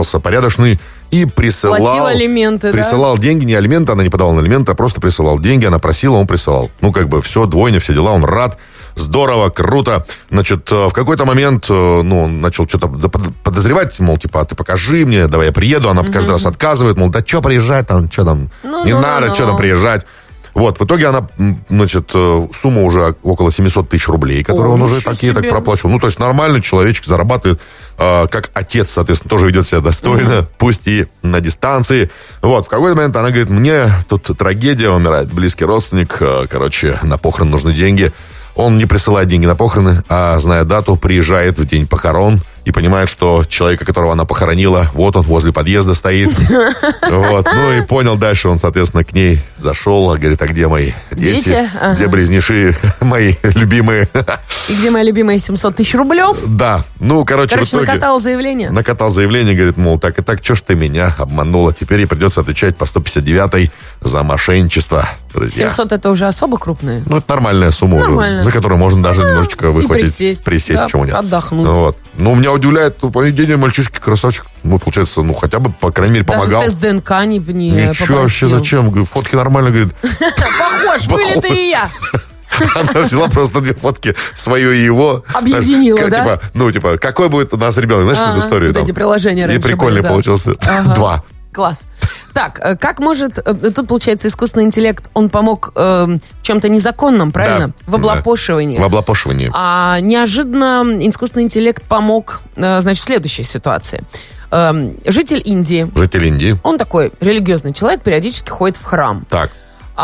порядочный и Платил алименты, присылал деньги, не алименты, она не подавала на алименты, а просто присылал деньги, она просила, он присылал. Ну, как бы все, двойня, все дела, он рад, здорово, круто. Значит, в какой-то момент, он начал что-то подозревать, мол, типа, ты покажи мне, давай я приеду, она каждый раз отказывает, мол, да что приезжать там, что там, не надо, что там приезжать. Вот, в итоге она, значит, сумма уже около 700 тысяч рублей, которые он уже такие так проплачивал. Ну, то есть нормальный человечек зарабатывает, как отец, соответственно, тоже ведет себя достойно, пусть и на дистанции. Вот, в какой-то момент она говорит, мне тут трагедия, умирает близкий родственник, на похороны нужны деньги. Он не присылает деньги на похороны, а, зная дату, приезжает в день похорон и понимает, что человека, которого она похоронила, вот он возле подъезда стоит. Вот. Ну и понял дальше, он, соответственно, к ней зашел, говорит, а где мои дети? Где близнеши мои любимые? И где мои любимые 700 тысяч рублев? Да. Ну, в итоге... накатал заявление. Накатал заявление, говорит, мол, так и так, что ж ты меня обманула? Теперь ей придется отвечать по 159-й за мошенничество, друзья. 700 это уже особо крупные? Ну, это нормальная сумма уже, за которую можно даже немножечко выхватить. Присесть, да, почему нет. Отдохнуть. Вот. Ну, меня удивляет поведение мальчишки, красавчик. Ну, получается, хотя бы, по крайней мере, помогал. Даже тест ДНК не Ничего, вообще зачем? Фотки нормально, говорит. Похож, были ты и я. Она взяла просто две фотки, свою и его. Объединила, да? Типа, какой будет у нас ребенок? Знаешь, эту историю? Вот эти приложения раньше и прикольный получился. 2. Класс. Так, как может... Тут, получается, искусственный интеллект, он помог в чем-то незаконном, правильно? Да, в облапошивании. В облапошивании. А неожиданно искусственный интеллект помог, значит, в следующей ситуации. Житель Индии. Он такой религиозный человек, периодически ходит в храм. Так.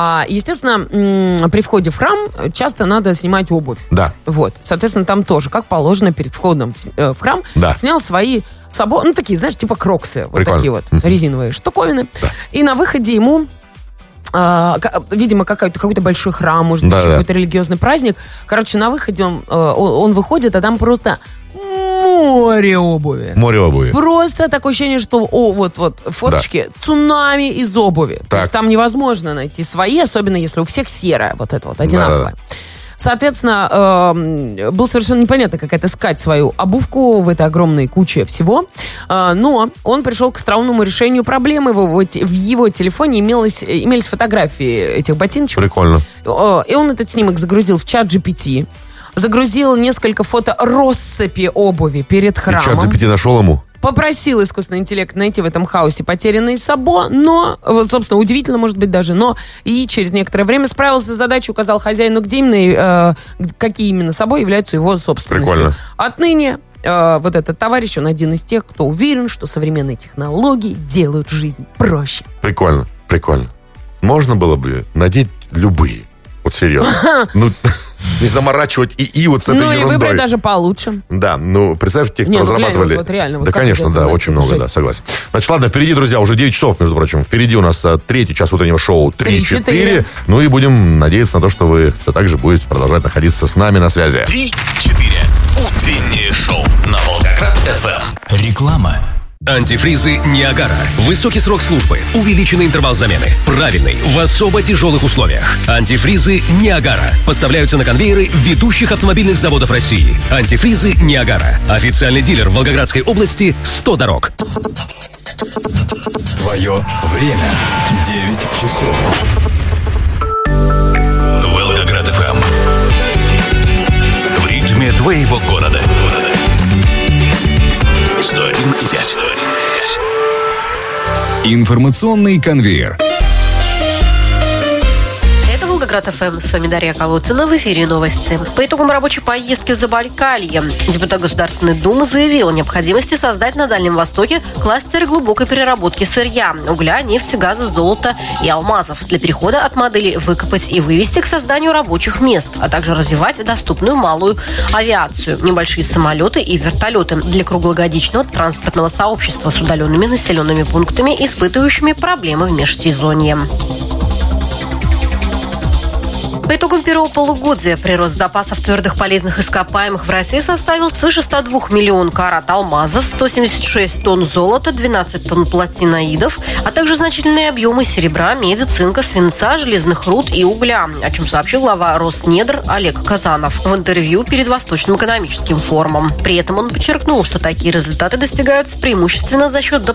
Естественно, при входе в храм часто надо снимать обувь. Да. Вот. Соответственно, там тоже, как положено, перед входом в храм, снял свои такие, знаешь, типа кроксы. Вот такие вот резиновые штуковины. Да. И на выходе ему, видимо, какой-то большой храм, может быть, какой-то религиозный праздник. Короче, на выходе он выходит, а там просто... Море обуви. Просто такое ощущение, что вот фоточки, цунами из обуви. То есть там невозможно найти свои, особенно если у всех серая, вот это вот, одинаковая. Да. Соответственно, было совершенно непонятно, как искать свою обувку в этой огромной куче всего. Но он пришел к остроумному решению проблемы. В его телефоне имелись фотографии этих ботиночек. Прикольно. И он этот снимок загрузил в чат GPT. Загрузил несколько фото россыпи обуви перед храмом. И чат GPT нашел ему? Попросил искусственный интеллект найти в этом хаосе потерянные сабо, но, собственно, удивительно, может быть, даже, и через некоторое время справился с задачей, указал хозяину, где именно, какие именно сабо являются его собственностью. Прикольно. Отныне вот этот товарищ, он один из тех, кто уверен, что современные технологии делают жизнь проще. Прикольно. Можно было бы надеть любые. Вот серьезно. Не заморачивать и вот с этой ерундой. Или выбрать даже получше. Да, представь, те, кто разрабатывали. Вот реально, да, конечно, да, очень много, да, согласен. Значит, ладно, впереди, друзья, уже 9 часов, между прочим. Впереди у нас 3-й час утреннего шоу 3-4. Ну и будем надеяться на то, что вы все так же будете продолжать находиться с нами на связи. 3-4. Утреннее шоу на Волгоград-ФМ. Реклама. Антифризы Ниагара. Высокий срок службы, увеличенный интервал замены, правильный, в особо тяжелых условиях. Антифризы Ниагара поставляются на конвейеры ведущих автомобильных заводов России. Антифризы Ниагара. Официальный дилер в Волгоградской области 100 дорог. Твое время. 9 часов. Волгоград-ФМ. В ритме твоего города. 101,5. Информационный конвейер. Волгоград-ФМ. С вами Дарья Колодцина. В эфире новости. По итогам рабочей поездки в Забайкалье депутат Государственной Думы заявил о необходимости создать на Дальнем Востоке кластер глубокой переработки сырья, угля, нефти, газа, золота и алмазов для перехода от модели «выкопать и вывести» к созданию рабочих мест, а также развивать доступную малую авиацию, небольшие самолеты и вертолеты для круглогодичного транспортного сообщества с удаленными населенными пунктами, испытывающими проблемы в межсезонье. По итогам первого полугодия прирост запасов твердых полезных ископаемых в России составил свыше 102 миллионов карат алмазов, 176 тонн золота, 12 тонн платиноидов, а также значительные объемы серебра, меди, цинка, свинца, железных руд и угля, о чем сообщил глава Роснедр Олег Казанов в интервью перед Восточным экономическим форумом. При этом он подчеркнул, что такие результаты достигаются преимущественно за счет